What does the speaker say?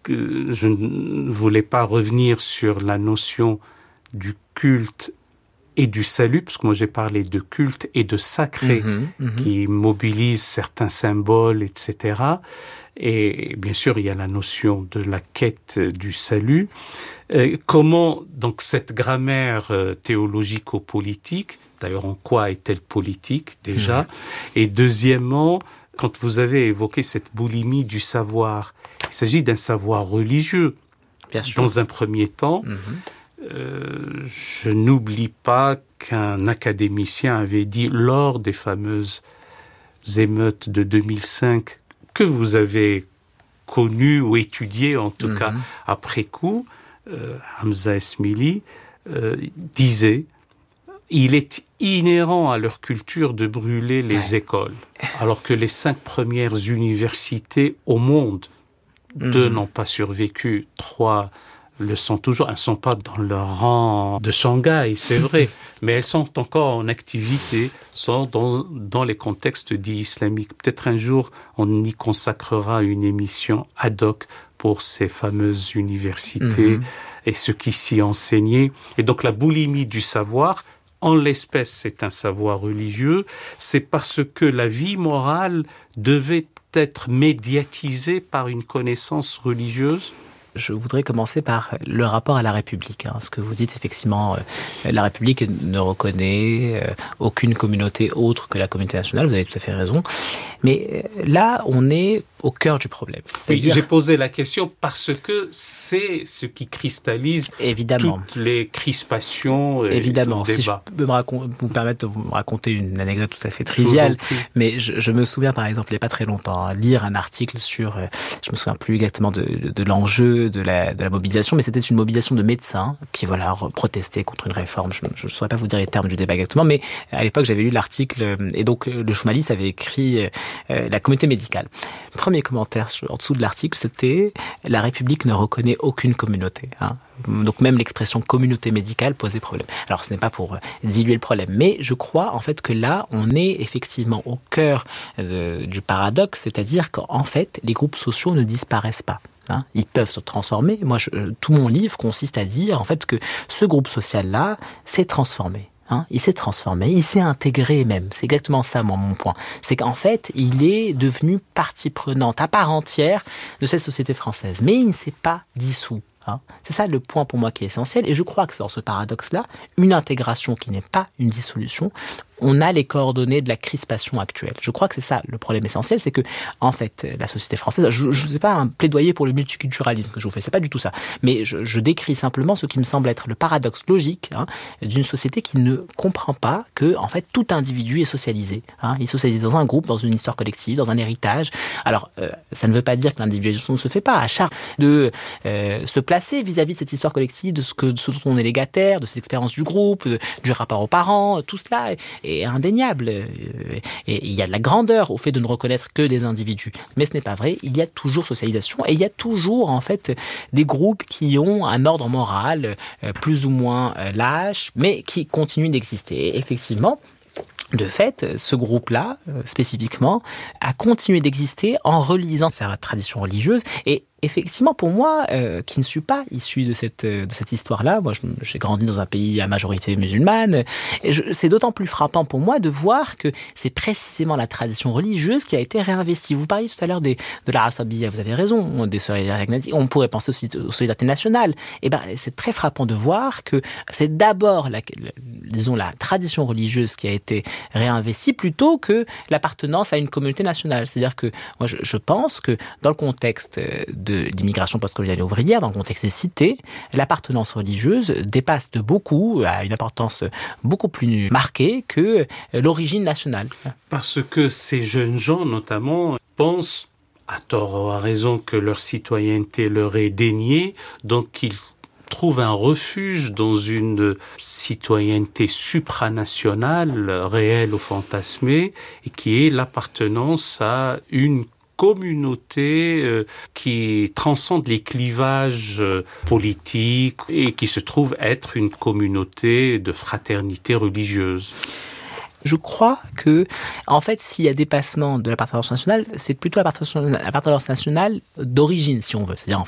je ne voulais pas revenir sur la notion du culte et du salut, parce que moi j'ai parlé de culte et de sacré, qui mobilise certains symboles, etc. Et bien sûr, il y a la notion de la quête du salut. Comment donc cette grammaire théologico-politique, d'ailleurs en quoi est-elle politique déjà, et deuxièmement, quand vous avez évoqué cette boulimie du savoir, il s'agit d'un savoir religieux. Bien sûr. Dans un premier temps, je n'oublie pas qu'un académicien avait dit lors des fameuses émeutes de 2005 que vous avez connues ou étudiées, en tout cas après coup, Hamza Esmaili disait « Il est inhérent à leur culture de brûler les écoles, alors que les 5 premières universités au monde, 2 n'ont pas survécu, 3 le sont toujours, elles ne sont pas dans leur rang de Shanghai, c'est vrai, mais elles sont encore en activité, sont dans les contextes dits islamiques. Peut-être un jour, on y consacrera une émission ad hoc pour ces fameuses universités et ce qui s'y enseignait. Et donc la boulimie du savoir, en l'espèce, c'est un savoir religieux, c'est parce que la vie morale devait être médiatisée par une connaissance religieuse. Je voudrais commencer par le rapport à la République. Ce que vous dites, effectivement, la République ne reconnaît aucune communauté autre que la communauté nationale. Vous avez tout à fait raison. Mais là, on est au cœur du problème. Oui, j'ai posé la question parce que c'est ce qui cristallise toutes les crispations et évidemment. tout le débat. Si je peux vous permettre de vous raconter une anecdote tout à fait triviale, mais je me souviens, par exemple, il n'y a pas très longtemps, lire un article sur, je me souviens plus exactement de l'enjeu de la mobilisation, mais c'était une mobilisation de médecins qui, protestaient contre une réforme. Je ne saurais pas vous dire les termes du débat exactement, mais à l'époque, j'avais lu l'article, et donc le journaliste avait écrit la communauté médicale. Premier commentaire en dessous de l'article, c'était « La République ne reconnaît aucune communauté ». Donc même l'expression « communauté médicale » posait problème. Alors ce n'est pas pour diluer le problème, mais je crois en fait que là, on est effectivement au cœur du paradoxe, c'est-à-dire qu'en fait, les groupes sociaux ne disparaissent pas. Ils peuvent se transformer. Moi, tout mon livre consiste à dire en fait que ce groupe social-là s'est transformé. Il s'est transformé, il s'est intégré même. C'est exactement ça, mon point. C'est qu'en fait, il est devenu partie prenante à part entière de cette société française. Mais il ne s'est pas dissous. C'est ça le point pour moi qui est essentiel. Et je crois que c'est dans ce paradoxe-là, une intégration qui n'est pas une dissolution, on a les coordonnées de la crispation actuelle. Je crois que c'est ça le problème essentiel, c'est que, en fait, la société française, je ne sais pas un plaidoyer pour le multiculturalisme que je vous fais, c'est pas du tout ça. Mais je décris simplement ce qui me semble être le paradoxe logique d'une société qui ne comprend pas que, en fait, tout individu est socialisé. Il est socialisé dans un groupe, dans une histoire collective, dans un héritage. Alors, ça ne veut pas dire que l'individualisation ne se fait pas. À charge de se placer vis-à-vis de cette histoire collective, de ce dont on est légataire, de cette expérience du groupe, du rapport aux parents, tout cela est indéniable. Et il y a de la grandeur au fait de ne reconnaître que des individus. Mais ce n'est pas vrai. Il y a toujours socialisation et il y a toujours, en fait, des groupes qui ont un ordre moral plus ou moins lâche, mais qui continuent d'exister. Et effectivement, de fait, ce groupe-là, spécifiquement, a continué d'exister en relisant sa tradition religieuse. Et effectivement, pour moi, qui ne suis pas issu de cette histoire-là, moi j'ai grandi dans un pays à majorité musulmane, c'est d'autant plus frappant pour moi de voir que c'est précisément la tradition religieuse qui a été réinvestie. Vous parliez tout à l'heure de la Asabiyya, vous avez raison, des solidarités, on pourrait penser aussi aux solidarités nationales. Et c'est très frappant de voir que c'est d'abord la tradition religieuse qui a été réinvestie plutôt que l'appartenance à une communauté nationale. C'est-à-dire que moi je pense que dans le contexte de l'immigration postcoloniale et ouvrière, dans le contexte des cités, l'appartenance religieuse dépasse de beaucoup, a une importance beaucoup plus marquée que l'origine nationale. Parce que ces jeunes gens, notamment, pensent, à tort ou à raison, que leur citoyenneté leur est déniée, donc ils trouvent un refuge dans une citoyenneté supranationale, réelle ou fantasmée, et qui est l'appartenance à une communauté qui transcende les clivages politiques et qui se trouve être une communauté de fraternité religieuse. Je crois que, en fait, s'il y a dépassement de l'appartenance nationale, c'est plutôt l'appartenance nationale d'origine, si on veut. C'est-à-dire,